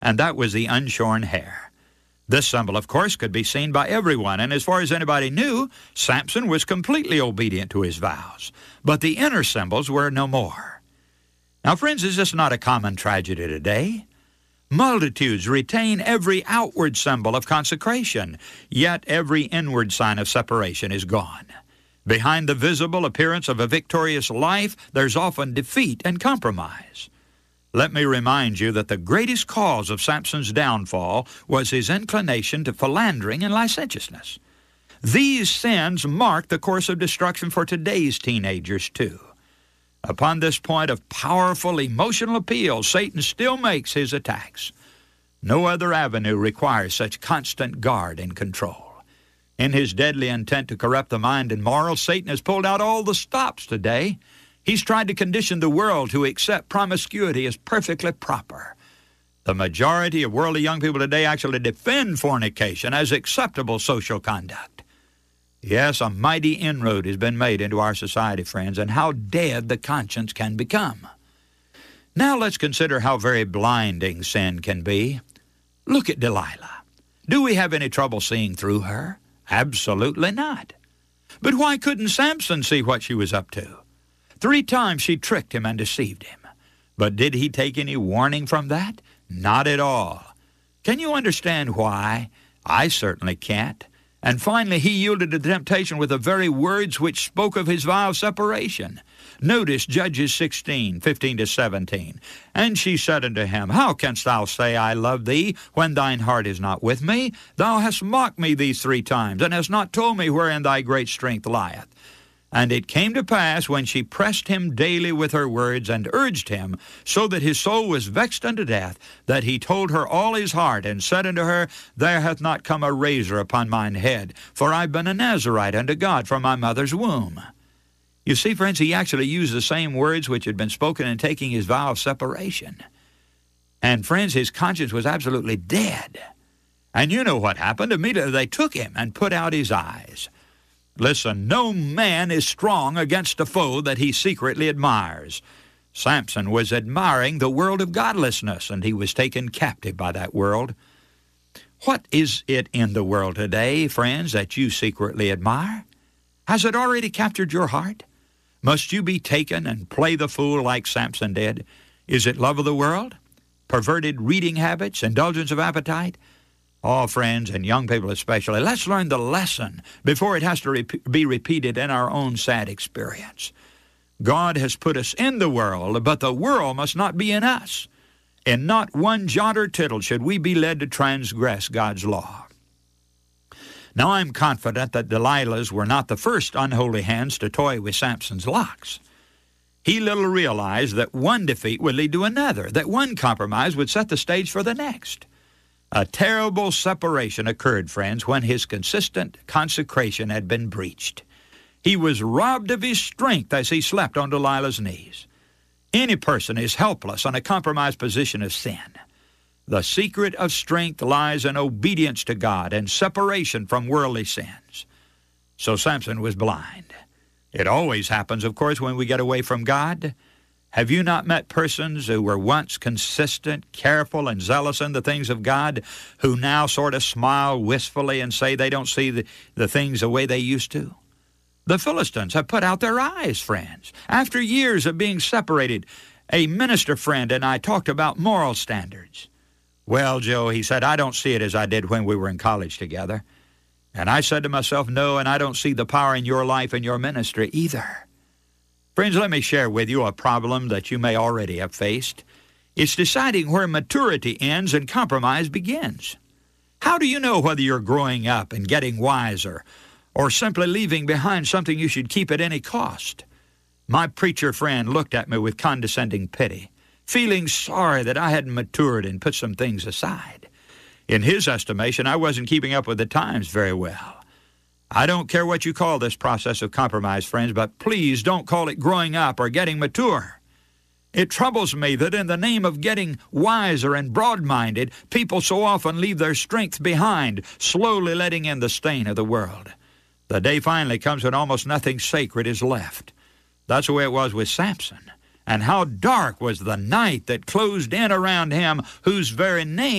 and that was the unshorn hair. This symbol, of course, could be seen by everyone, and as far as anybody knew, Samson was completely obedient to his vows. But the inner symbols were no more. Now, friends, is this not a common tragedy today? Multitudes retain every outward symbol of consecration, yet every inward sign of separation is gone. Behind the visible appearance of a victorious life, there's often defeat and compromise. Let me remind you that the greatest cause of Samson's downfall was his inclination to philandering and licentiousness. These sins mark the course of destruction for today's teenagers, too. Upon this point of powerful emotional appeal, Satan still makes his attacks. No other avenue requires such constant guard and control. In his deadly intent to corrupt the mind and morals, Satan has pulled out all the stops today. He's tried to condition the world to accept promiscuity as perfectly proper. The majority of worldly young people today actually defend fornication as acceptable social conduct. Yes, a mighty inroad has been made into our society, friends, and how dead the conscience can become. Now let's consider how very blinding sin can be. Look at Delilah. Do we have any trouble seeing through her? Absolutely not. But why couldn't Samson see what she was up to? 3 times she tricked him and deceived him. But did he take any warning from that? Not at all. Can you understand why? I certainly can't. And finally, he yielded to the temptation with the very words which spoke of his vow of separation. Notice Judges 16:15-17. And she said unto him, How canst thou say, I love thee, when thine heart is not with me? Thou hast mocked me these 3 times, and hast not told me wherein thy great strength lieth. And it came to pass, when she pressed him daily with her words, and urged him, so that his soul was vexed unto death, that he told her all his heart, and said unto her, There hath not come a razor upon mine head, for I've been a Nazarite unto God from my mother's womb. You see, friends, he actually used the same words which had been spoken in taking his vow of separation. And, friends, his conscience was absolutely dead. And you know what happened. Immediately they took him and put out his eyes. Listen, no man is strong against a foe that he secretly admires. Samson was admiring the world of godlessness, and he was taken captive by that world. What is it in the world today, friends, that you secretly admire? Has it already captured your heart? Must you be taken and play the fool like Samson did? Is it love of the world? Perverted reading habits? Indulgence of appetite? Oh, friends, and young people especially, let's learn the lesson before it has to be repeated in our own sad experience. God has put us in the world, but the world must not be in us. In not one jot or tittle should we be led to transgress God's law. Now, I'm confident that Delilah's were not the first unholy hands to toy with Samson's locks. He little realized that one defeat would lead to another, that one compromise would set the stage for the next. A terrible separation occurred, friends, when his consistent consecration had been breached. He was robbed of his strength as he slept on Delilah's knees. Any person is helpless on a compromised position of sin. The secret of strength lies in obedience to God and separation from worldly sins. So Samson was blind. It always happens, of course, when we get away from God. Have you not met persons who were once consistent, careful, and zealous in the things of God, who now sort of smile wistfully and say they don't see the things the way they used to? The Philistines have put out their eyes, friends. After years of being separated, a minister friend and I talked about moral standards. Well, Joe, he said, I don't see it as I did when we were in college together. And I said to myself, no, and I don't see the power in your life and your ministry either. Friends, let me share with you a problem that you may already have faced. It's deciding where maturity ends and compromise begins. How do you know whether you're growing up and getting wiser, or simply leaving behind something you should keep at any cost? My preacher friend looked at me with condescending pity, feeling sorry that I hadn't matured and put some things aside. In his estimation, I wasn't keeping up with the times very well. I don't care what you call this process of compromise, friends, but please don't call it growing up or getting mature. It troubles me that in the name of getting wiser and broad-minded, people so often leave their strength behind, slowly letting in the stain of the world. The day finally comes when almost nothing sacred is left. That's the way it was with Samson. and how dark was the night that closed in around him, whose very name